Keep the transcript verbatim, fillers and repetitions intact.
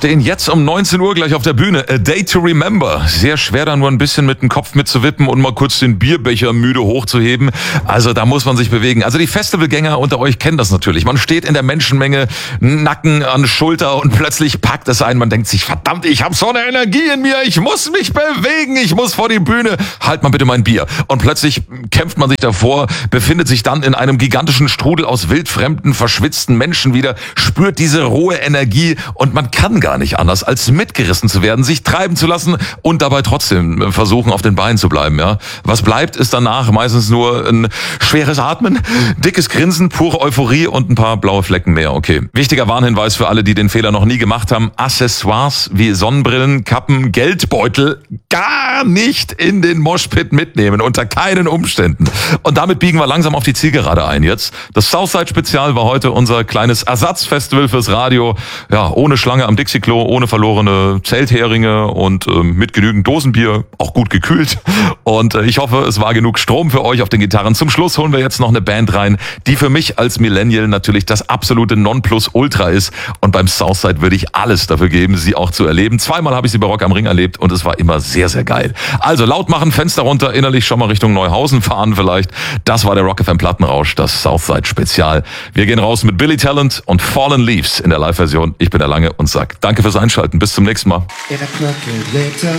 stehen jetzt um neunzehn Uhr gleich auf der Bühne. A Day to Remember. Sehr schwer, da nur ein bisschen mit dem Kopf mitzuwippen und mal kurz den Bierbecher müde hochzuheben. Also da muss man sich bewegen. Also die Festivalgänger unter euch kennen das natürlich. Man steht in der Menschenmenge, Nacken an Schulter und plötzlich packt es ein. Man denkt sich, verdammt, ich habe so eine Energie in mir. Ich muss mich bewegen. Ich muss vor die Bühne. Halt mal bitte mein Bier. Und plötzlich kämpft man sich davor, befindet sich dann in einem gigantischen Strudel aus wildfremden, verschwitzten Menschen wieder, spürt diese rohe Energie und man kann gar nicht anders, als mitgerissen zu werden, sich treiben zu lassen und dabei trotzdem versuchen, auf den Beinen zu bleiben. Ja, was bleibt, ist danach meistens nur ein schweres Atmen, dickes Grinsen, pure Euphorie und ein paar blaue Flecken mehr. Okay. Wichtiger Warnhinweis für alle, die den Fehler noch nie gemacht haben. Accessoires wie Sonnenbrillen, Kappen, Geldbeutel gar nicht in den Moshpit mitnehmen. Unter keinen Umständen. Und damit biegen wir langsam auf die Zielgerade ein jetzt. Das Southside-Spezial war heute unser kleines Ersatzfestival fürs Radio. Ja, ohne Schlange am Dixie-Klo, ohne verlorene Zeltheringe und äh, mit genügend Dosenbier, auch gut gekühlt. Und äh, ich hoffe, es war genug Strom für euch auf den Gitarren. Zum Schluss holen wir jetzt noch eine Band rein, die für mich als Millennial natürlich das absolute Nonplusultra ist. Und beim Southside würde ich alles dafür geben, sie auch zu erleben. Zweimal habe ich sie bei Rock am Ring erlebt und es war immer sehr, sehr geil. Also laut machen, Fenster runter, innerlich schon mal Richtung Neuhausen fahren vielleicht. Das war der Rock F M Plattenrausch, das Southside-Spezial. Wir gehen raus mit Billy Talent und Fallen Leaves in der Live-Version. Ich bin der Lange und sag danke fürs Einschalten. Bis zum nächsten Mal.